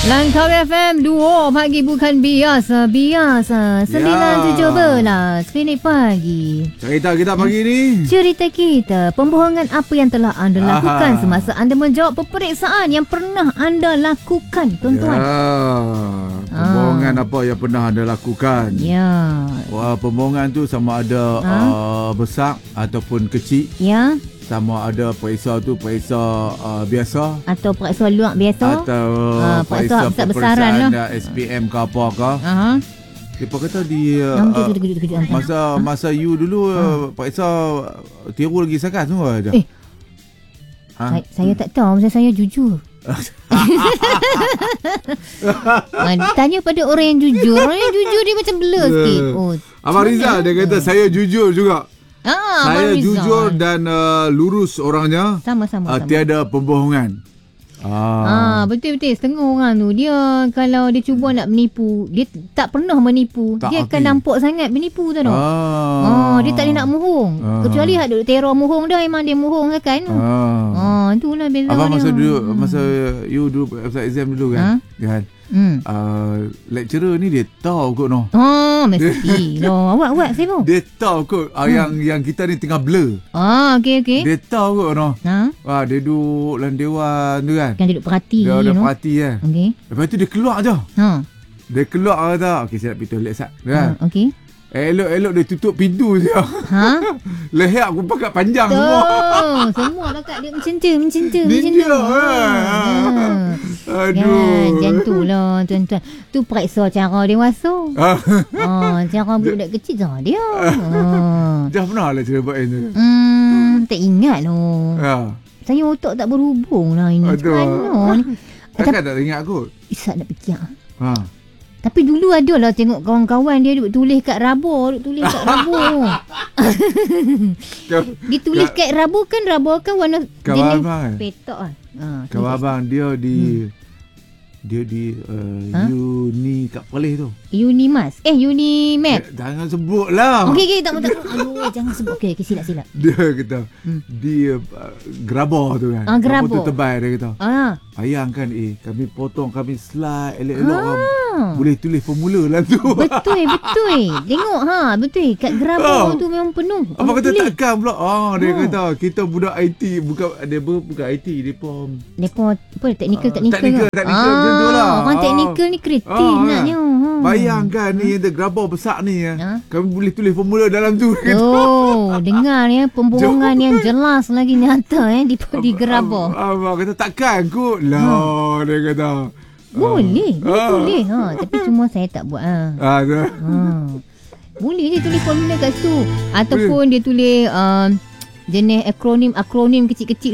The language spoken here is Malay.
Langkau FM Duo pagi bukan biasa. 9.17 minit pagi. Cerita kita pagi ni. Cerita kita, pembohongan apa yang telah anda lakukan semasa anda menjawab peperiksaan yang pernah anda lakukan, tuan-tuan? Pembohongan apa yang pernah anda lakukan? Ya. Wah, pembohongan tu sama ada besar ataupun kecil. Ya. Sama ada periksa tu periksa biasa Atau periksa luar biasa. atau periksa periksa besar-besaran peperiksaan SPM ke apa ke. Dia kata di masa you dulu periksa tiru lagi sakat semua aja. Saya tak tahu, saya jujur. Tanya pada orang yang jujur. Orang yang jujur dia macam blur sikit. Abang Rizal dia kata saya jujur juga. Saya jujur dan lurus orangnya. Sama-sama. Tiada pembohongan. Betul-betul. Setengah orang tu, dia kalau dia cuba nak menipu, dia tak pernah menipu. Dia akan nampak sangat menipu tu. Dia tak boleh nak mohong. Kecuali ada teror mohong dah, memang dia mohong kan. Itulah beza Abang dia. masa you dulu exam dulu kan. Lecturer ni dia tahu kot noh. Mesti. Awak saya pun. Dia tahu kot yang kita ni tengah blur. Okey. Dia tahu kot noh. Dia duduk dalam dewan tu kan. Kan duduk perhati. Dia ada perhati kan. Okey. Lepas tu dia keluar je. Dia keluar kata, okey saya nak pergi toilet sat. Kan? Okey. Elok-elok dia tutup pintu je. Leher aku pakat panjang semua. Semua pakat dia macam tu. Ninja. Aduh. Macam tu lah tuan-tuan. Tu periksa cara dewasa. Cara budak kecil cara dia. Dah pernah lah cerita buat ini. Tak ingat lah. Saya otak tak berhubung lah ini. Macam mana ni? Takkan tak ingat kot. Isat nak fikir. Tapi dulu ada lah tengok kawan-kawan dia duk tulis kat rabor. Dia tulis kat rabor kan warna kawan jenis abang petak lah. kawan abang dia di Uni kat Perlis tu. Unimas. Unimed. Jangan sebut lah. Okey, tak. Aduh, jangan sebut. Okey, silap. Dia kata di Grabor tu kan. Grabor tu tebal dia kata. Bayangkan kami potong, kami slide elok-elok boleh tulis formula lah tu. Betul. Tengok betul kat Grabor tu memang penuh. Apa kata tulis. Takkan pula. Dia kata kita budak IT bukan IT depa apa teknikal macam tu lah. Orang teknikal ni kreatif naknya. Bayangkan ni the Grabor besar ni kami boleh tulis formula dalam tu. Dengar ya pembohongan yang jelas lagi nyata di Grabor. Abang kata takkan kot lah. Dia kata boleh. Tapi cuma saya tak buat. Boleh dia tulis formula kat situ. Ataupun dia tulis jenis akronim kecil-kecil